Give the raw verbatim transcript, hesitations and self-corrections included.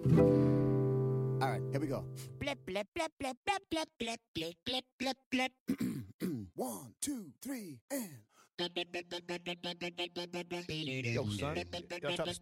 All right, here we go. Blip, blip, blip, blip, blip, blip, blip, blip, blip, blip, blip. One, two, three, and. Yo, son, y'all try to